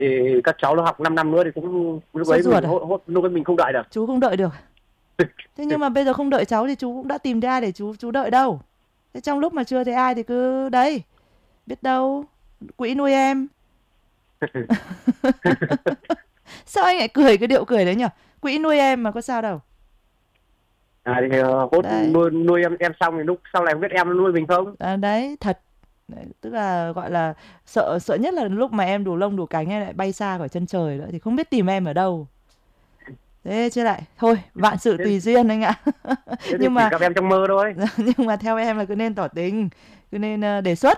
thì các cháu nó học 5 năm nữa thì cũng lúc Sốt ấy ruột mình à? lúc ấy mình không đợi được. Chú không đợi được. Thế nhưng mà bây giờ không đợi cháu thì chú cũng đã tìm thấy ai để chú đợi đâu. Thế trong lúc mà chưa thấy ai thì cứ đấy, biết đâu quỹ nuôi em. Sao anh lại cười cái điệu cười đấy nhỉ? Quỹ nuôi em mà có sao đâu. Thì hốt Đấy. nuôi em xong thì lúc sau này không biết em nó nuôi mình không. Đấy thật. Đấy, tức là gọi là sợ sợ nhất là lúc mà em đủ lông đủ cánh em lại bay xa khỏi chân trời nữa thì không biết tìm em ở đâu. Thế chứ lại thôi, vạn sự thế, tùy duyên anh ạ. thế thì Nhưng chỉ mà gặp em trong mơ thôi. nhưng mà theo em là cứ nên tỏ tình, cứ nên đề xuất.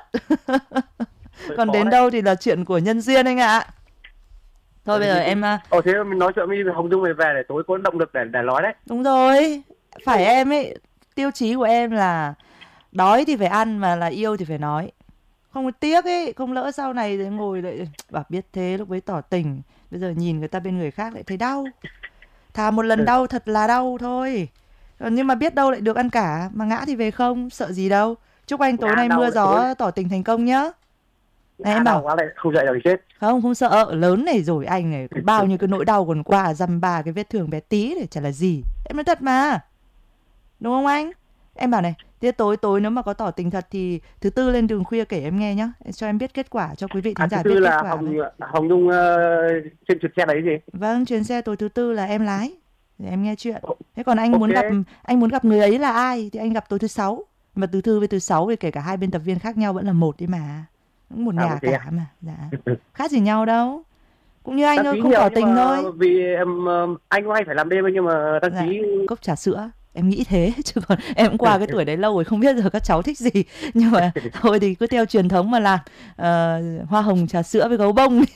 Hơi Còn khó đến đấy. đâu thì là chuyện của nhân duyên anh ạ. Thôi bây giờ em Thế mình nói chuyện với Hồng Dung về để tối có động lực để nói đấy. đúng rồi, phải em ấy, tiêu chí của em là đói thì phải ăn mà là yêu thì phải nói. Không có tiếc ấy, không lỡ sau này thì ngồi lại bảo biết thế lúc ấy tỏ tình, bây giờ nhìn người ta bên người khác lại thấy đau. Thà một lần đau thật là đau thôi. Nhưng mà biết đâu lại được ăn cả, mà ngã thì về không, sợ gì đâu. Chúc anh tối Ngã nay đau mưa lại tối, gió tỏ tình thành công nhá. Này em ngã đau bảo, quá lại không dậy được thì chết. không, không sợ, lớn này rồi anh này, có bao nhiêu cái nỗi đau còn qua dăm ba cái vết thương bé tí để chả là gì. Em nói thật mà, đúng không anh? Em bảo này, thế tối tối nếu mà có tỏ tình thật thì thứ tư lên đường khuya kể em nghe nhá, cho em biết kết quả, cho quý vị thính Thứ giả tư biết kết là quả với. Hồng Dung trên trượt xe đấy gì. Vâng, chuyến xe tối thứ tư là em lái, để em nghe chuyện. O- Thế còn ok. anh muốn gặp người ấy là ai thì anh gặp tối thứ sáu. Mà thứ tư với thứ sáu thì kể cả hai biên tập viên khác nhau vẫn là một đi mà. Cũng một nhà Thế cả à? mà. Dạ. Khác gì nhau đâu. Cũng như anh Đăng ơi, ký không nhiều tỏ nhưng tình mà thôi. vì anh cũng hay phải làm đêm ấy, nhưng mà đăng Dạ. ký. Cốc trà sữa. Em nghĩ thế chứ còn em cũng qua cái tuổi đấy lâu rồi không biết giờ các cháu thích gì. Nhưng mà thôi thì cứ theo truyền thống mà làm hoa hồng trà sữa với gấu bông đi.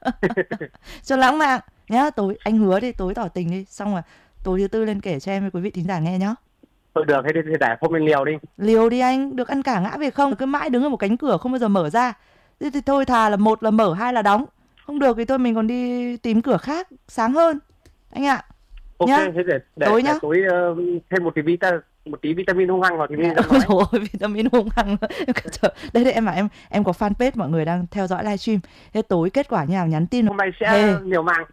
Cho lãng mạn nhá. Tối anh hứa đi, tối tỏ tình đi, xong rồi tối thứ tư lên kể cho em với quý vị thính giả nghe nhá. Thôi được, thế thì để hôm mình liều đi. Liều đi anh, được ăn cả ngã về không, cứ mãi đứng ở một cánh cửa không bao giờ mở ra. Thế thì thôi thà là một là mở, hai là đóng. Không được thì thôi mình còn đi tìm cửa khác sáng hơn. Anh ạ. Ok, Nhá. thế Tối để nhá. tối thêm một tí vitamin hung hăng vào thì Dạ, mình dám ôi nói. dồi ôi, vitamin hung hăng. Đây đây em bảo em có fanpage mọi người đang theo dõi livestream. Thế tối kết quả như nào nhắn tin. Hôm nay sẽ Thề. nhiều màng.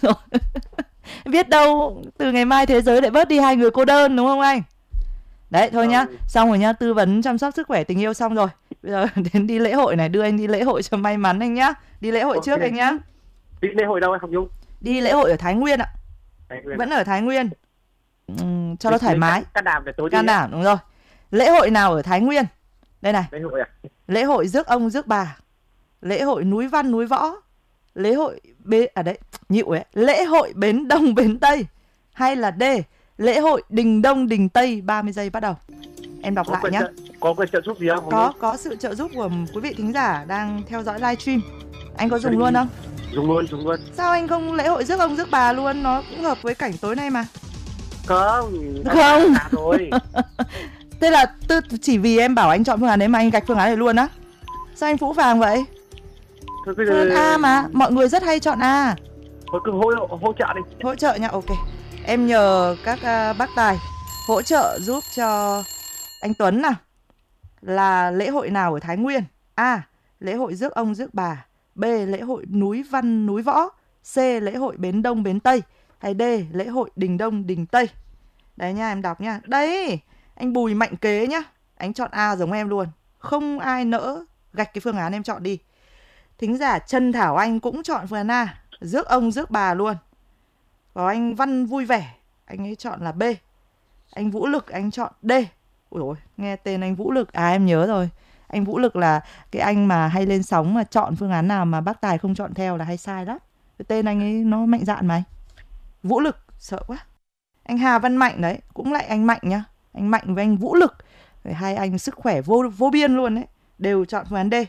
Biết đâu từ ngày mai thế giới lại bớt đi hai người cô đơn đúng không anh? Đấy thôi nhá, xong rồi nhá, tư vấn chăm sóc sức khỏe tình yêu xong rồi. Bây giờ đến đi lễ hội này, đưa anh đi lễ hội cho may mắn anh nhá. Đi lễ hội Ok. trước anh nhá. Đi lễ hội đâu em Hồng Dung? Đi lễ hội ở Thái Nguyên ạ. Đấy, Nguyên Vẫn ạ. ở Thái Nguyên. Cho nó thoải mái. Can đảm để tối đi Can nhé. đảm đúng rồi. Lễ hội nào ở Thái Nguyên? Đây này. Lễ hội à? Lễ hội rước ông rước bà. Lễ hội núi Văn núi Võ. Lễ hội đấy, nhịu ấy. Lễ hội Bến Đông Bến Tây. Hay là D, lễ hội Đình Đông Đình Tây. 30 giây bắt đầu. Em đọc lại nhá. Có quyền trợ giúp gì không? Có sự trợ giúp của quý vị thính giả đang theo dõi livestream. Anh có dùng luôn không? Dùng luôn. Sao anh không lễ hội rước ông rước bà luôn, nó cũng hợp với cảnh tối nay mà. Không. Không. Rồi. Thế là chỉ vì em bảo anh chọn phương án đấy mà anh gạch phương án này luôn á? Sao anh phũ phàng vậy? Thôi Phương án A mà, mọi người rất hay chọn A. thôi cứ hỗ trợ đi. Hỗ trợ nha, ok. Em nhờ các bác tài hỗ trợ giúp cho anh Tuấn nào. Là lễ hội nào ở Thái Nguyên? A, lễ hội rước ông rước bà. B, lễ hội núi Văn núi Võ. C, lễ hội Bến Đông Bến Tây. Hay D, lễ hội Đình Đông Đình Tây. Đấy nha, em đọc nha. Đấy, anh Bùi Mạnh Kế nhá. Anh chọn A giống em luôn. Không ai nỡ gạch cái phương án em chọn đi. Thính giả Trần Thảo Anh cũng chọn phương án A, rước ông rước bà luôn. Còn anh Văn Vui Vẻ, anh ấy chọn là B. Anh Vũ Lực anh chọn D. Ui dồi, nghe tên anh Vũ Lực, à em nhớ rồi. Anh Vũ Lực là cái anh mà hay lên sóng mà chọn phương án nào mà bác Tài không chọn theo là hay sai lắm. Cái tên anh ấy nó mạnh dạn mà anh. Vũ Lực, sợ quá. Anh Hà Văn Mạnh đấy, cũng lại anh Mạnh nhá. Anh Mạnh với anh Vũ Lực. Hai anh sức khỏe vô biên luôn đấy. Đều chọn phương án D.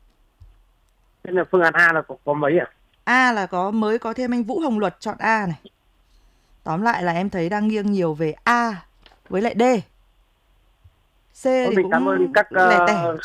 Thế là phương án A là có mấy à? A là mới có thêm anh Vũ Hồng Luật chọn A này. Tóm lại là em thấy đang nghiêng nhiều về A với lại D. C thì Mình cũng cảm ơn các lẻ tẻ.